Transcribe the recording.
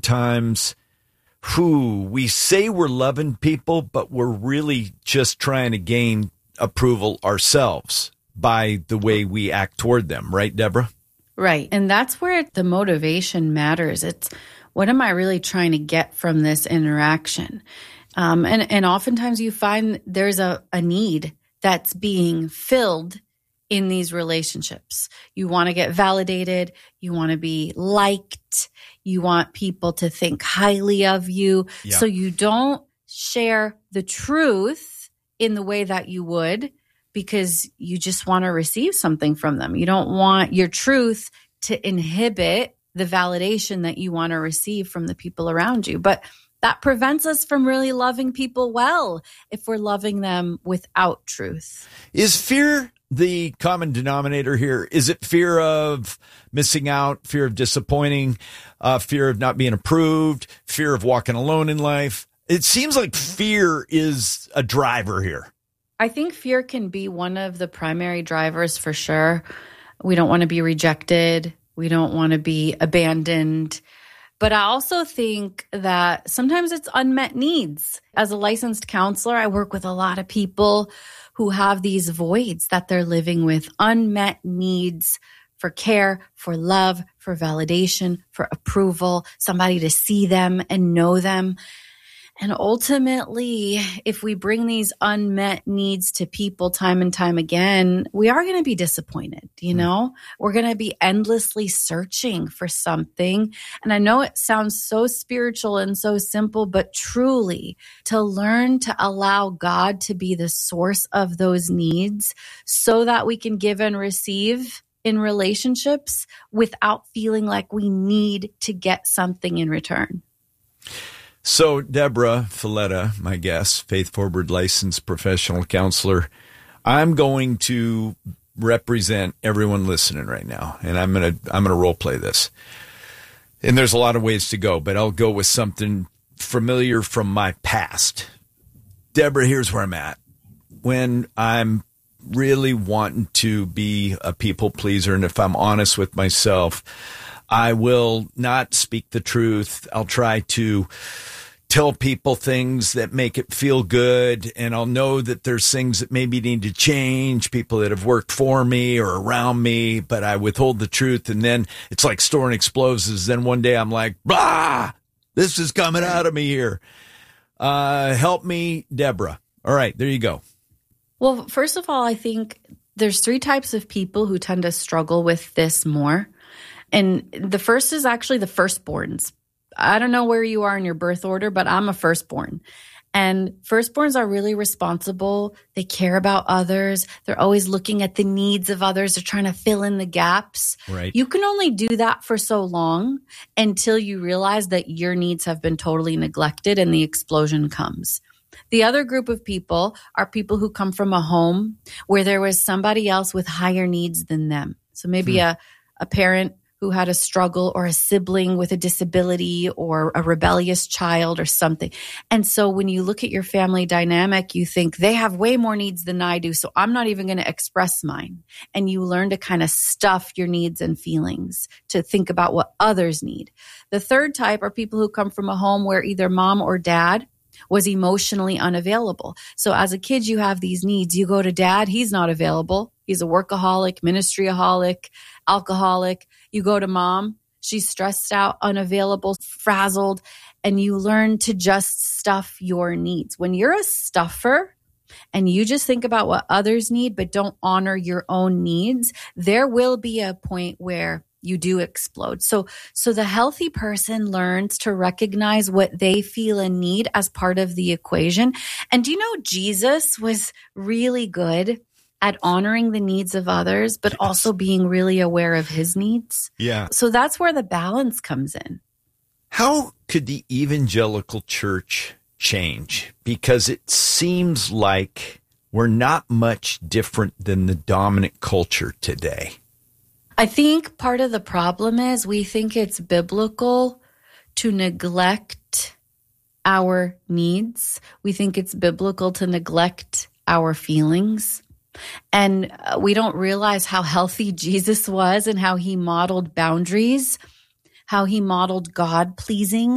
sometimes we say we're loving people, but we're really just trying to gain approval ourselves by the way we act toward them. Right, Deborah? Right. And that's where the motivation matters. It's what am I really trying to get from this interaction? And oftentimes you find there's a need that's being filled in these relationships. You want to get validated. You want to be liked. You want people to think highly of you. Yeah. So you don't share the truth in the way that you would because you just want to receive something from them. You don't want your truth to inhibit the validation that you want to receive from the people around you. But that prevents us from really loving people well if we're loving them without truth. Is fear the common denominator here? Is it fear of missing out, fear of disappointing, fear of not being approved, fear of walking alone in life? It seems like fear is a driver here. I think fear can be one of the primary drivers for sure. We don't want to be rejected. We don't want to be abandoned. But I also think that sometimes it's unmet needs. As a licensed counselor, I work with a lot of people who have these voids that they're living with, unmet needs for care, for love, for validation, for approval, somebody to see them and know them. And ultimately, if we bring these unmet needs to people time and time again, we are going to be disappointed, you know? We're going to be endlessly searching for something. And I know it sounds so spiritual and so simple, but truly, to learn to allow God to be the source of those needs so that we can give and receive in relationships without feeling like we need to get something in return. So Deborah Fileta, my guest, Faith Forward licensed professional counselor, I'm going to represent everyone listening right now, and I'm gonna role play this. And there's a lot of ways to go, but I'll go with something familiar from my past. Deborah, here's where I'm at. When I'm really wanting to be a people pleaser, and if I'm honest with myself, I will not speak the truth. I'll try to tell people things that make it feel good, and I'll know that there's things that maybe need to change, people that have worked for me or around me, but I withhold the truth, and then it's like storing explosives. Then one day I'm like, bah, this is coming out of me here. Help me, Deborah. All right, there you go. Well, first of all, I think there's 3 types of people who tend to struggle with this more. And the first is actually the firstborns. I don't know where you are in your birth order, but I'm a firstborn. And firstborns are really responsible. They care about others. They're always looking at the needs of others. They're trying to fill in the gaps. Right. You can only do that for so long until you realize that your needs have been totally neglected and the explosion comes. The other group of people are people who come from a home where there was somebody else with higher needs than them. So maybe a parent who had a struggle, or a sibling with a disability, or a rebellious child or something. And so when you look at your family dynamic, you think they have way more needs than I do, so I'm not even going to express mine. And you learn to kind of stuff your needs and feelings to think about what others need. The third type are people who come from a home where either mom or dad was emotionally unavailable. So as a kid, you have these needs. You go to dad, he's not available. He's a workaholic, ministryaholic, alcoholic. You go to mom, she's stressed out, unavailable, frazzled, and you learn to just stuff your needs. When you're a stuffer and you just think about what others need but don't honor your own needs, there will be a point where you do explode. So the healthy person learns to recognize what they feel and need as part of the equation. And do you know Jesus was really good at honoring the needs of others, but also being really aware of his needs? Yeah. So that's where the balance comes in. How could the evangelical church change? Because it seems like we're not much different than the dominant culture today. I think part of the problem is we think it's biblical to neglect our needs. We think it's biblical to neglect our feelings. And we don't realize how healthy Jesus was and how he modeled boundaries, how he modeled God-pleasing.